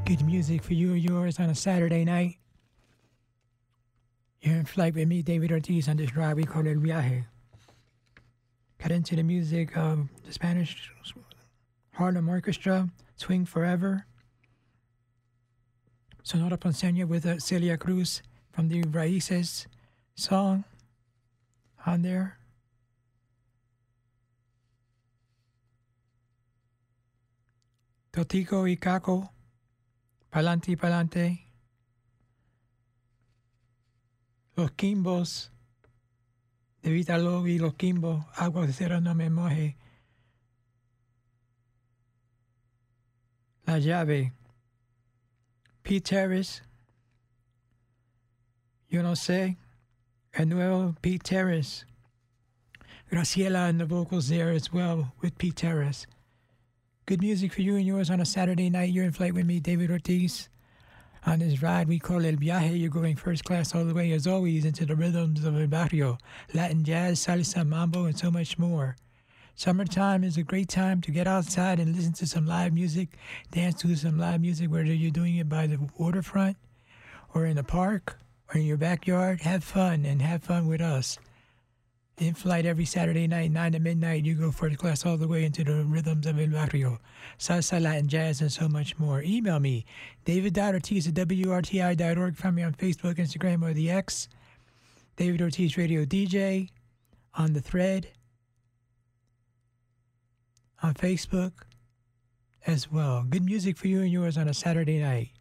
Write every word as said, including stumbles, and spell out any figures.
Good music for you and yours on a Saturday night. You're in flight with me, David Ortiz, on this ride we call El Viaje. Got into the music of the Spanish Harlem Orchestra, Swing Forever. Sonora Ponceña with uh, Celia Cruz from the Raíces song on there. Totico y Caco, Pa'lante Pa'lante. Los Quimbos, de Vitalo y Los Quimbos, Agua de Cero No Me Moje. La Llave, Pete Terrace, Yo No Sé, El Nuevo Pete Terrace. Graciela and the vocals there as well with Pete Terrace. Good music for you and yours on a Saturday night. You're in flight with me, David Ortiz. On this ride we call El Viaje, you're going first class all the way, as always, into the rhythms of El Barrio, Latin jazz, salsa, mambo, and so much more. Summertime is a great time to get outside and listen to some live music, dance to some live music, whether you're doing it by the waterfront or in the park or in your backyard. Have fun and have fun with us. In flight every Saturday night, nine to midnight, you go first class all the way into the rhythms of El Barrio, salsa, Latin jazz, and so much more. Email me, david.ortiz at w r t i dot org. Find me on Facebook, Instagram, or the X. David Ortiz Radio D J on the thread, on Facebook as well. Good music for you and yours on a Saturday night.